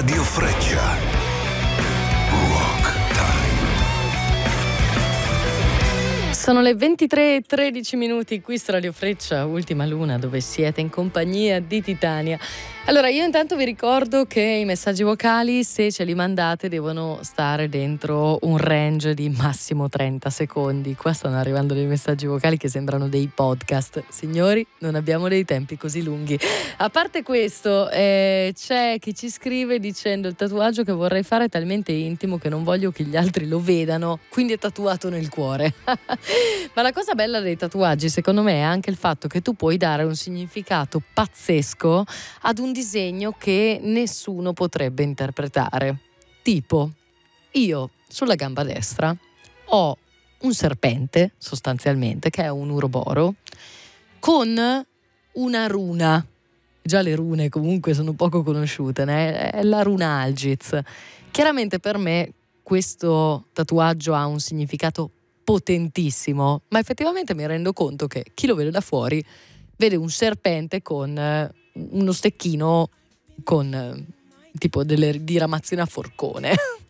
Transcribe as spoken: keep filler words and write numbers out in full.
Radio Freccia. Rock Time. Sono le ventitré e tredici minuti qui su Radio Freccia, Ultima Luna, dove siete in compagnia di Titania. Allora, io intanto vi ricordo che i messaggi vocali, se ce li mandate, devono stare dentro un range di massimo trenta secondi. Qua stanno arrivando dei messaggi vocali che sembrano dei podcast. Signori, non abbiamo dei tempi così lunghi. A parte questo, eh, c'è chi ci scrive dicendo: il tatuaggio che vorrei fare è talmente intimo che non voglio che gli altri lo vedano, quindi è tatuato nel cuore. Ma la cosa bella dei tatuaggi, secondo me, è anche il fatto che tu puoi dare un significato pazzesco ad un disegno che nessuno potrebbe interpretare. Tipo, io sulla gamba destra ho un serpente, sostanzialmente, che è un uroboro, con una runa. Già le rune comunque sono poco conosciute, né? È la runa Algiz. Chiaramente per me questo tatuaggio ha un significato potentissimo, ma effettivamente mi rendo conto che chi lo vede da fuori vede un serpente con eh, uno stecchino con eh, tipo delle diramazioni a forcone.